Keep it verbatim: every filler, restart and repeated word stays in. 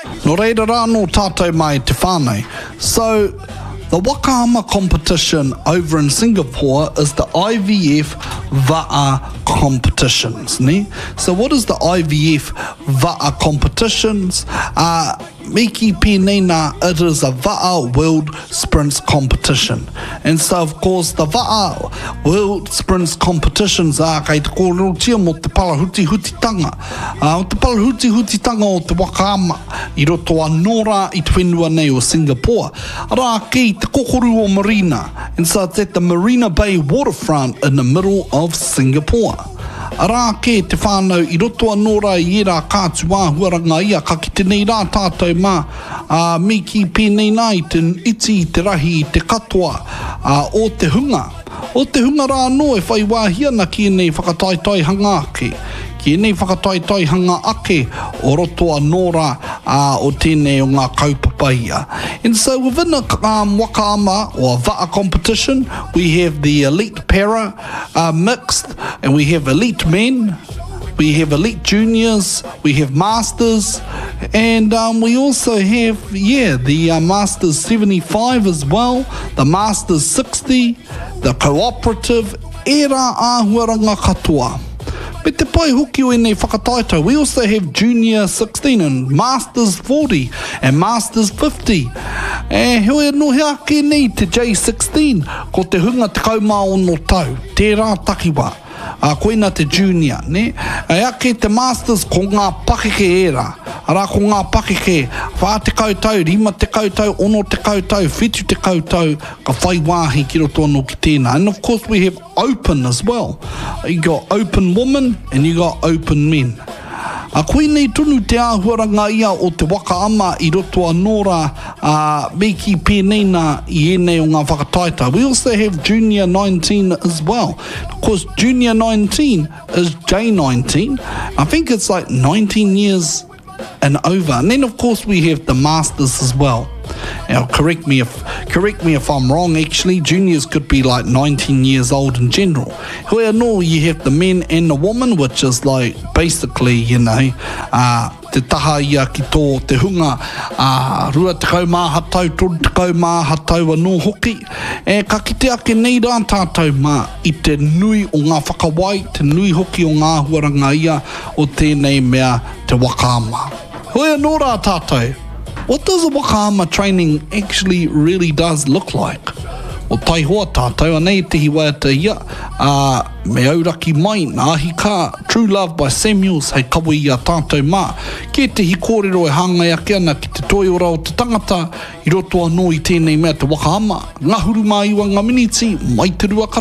No reira rā no tātou mai te whānau. So, the Wakaama competition over in Singapore is the I V F Va'a competitions. Ne? So what is the I V F Va'a competitions? Uh, Miki Penina, it is a Va'a World Sprints competition. And so of course the Va'a World Sprints competitions are kei te kōrotia mo te palahuti hutitanga. Uh, te palahuti hutitanga o te Wakaama i roto a Nora i te whenua nei o Singapore. Rā ki te kokoru o Marina. And so it's at the Marina Bay waterfront in the middle of Singapore. Arā ke te whānau i roto anōra i era kātua huaranga ia ka ki tenei rā tātou mā uh, mi ki pēnei nā i te iti i te rahi i te katoa uh, o te hunga. O te hunga rā no e whai wāhiana ki nei whakataitai hanga ake. Ki nei whakataitai hanga ake o roto anōra uh, o tēnei o ngā kaupapaia. And so within a um, Wakaama or Va'a competition, we have the elite para uh, mixed, and we have elite men, we have elite juniors, we have masters, and um, we also have, yeah, the uh, masters seventy-five as well, the masters sixty, the cooperative, e rā āhuaranga katoa. Me te pai hoki o nei whakataito, we also have junior sixteen and masters forty and masters fifty. E hoi no hea ke nei te J sixteen, ko te hunga te kaumā o no tau, te rā takiwa. Uh, koina te junior, ne? E ake te masters ko ngā pakeke era. Ara ko ngā pakeke, whā te kautau, rima te kautau, ono te kautau, whitu te kautau, ka whai wāhi ki roto anō ki tēnā. And of course we have open as well. You got open women and you got open men. A koe nei tunu te āhuaranga ia o te Wakaama i roto anōra uh, me ki pēnei nā i enei o ngā whakataita. We also have junior nineteen as well. Of course, junior nineteen is J nineteen. I think it's like nineteen years and over. And then of course we have the masters as well. Now correct me if correct me if I'm wrong, actually juniors could be like nineteen years old in general. Hoi no, you have the men and the woman, which is like basically, you know, uh, te taha ia ki tō te hunga uh, rua te kaumā hatau, tōru te kaumā hatau anō hoki. E ka kite ake nei rā tātou mā i te nui o ngā whakawai, te nui hoki o ngā huaranga ia o tēnei mea te Wakaama. Hoi anō rā tātou. What does a Wakaama training actually really does look like? O tai hoa tātou, anei te hiwaiata ia, uh, me auraki mai, nā hika, True Love by Samuels, hei kawa ia tātou mā. Ke te hikorero e hangai ake ana ki te toi ora o te tangata, i roto anō i tēnei mea te Wakaama, ngahuru mā iwa ngā miniti, mai te rua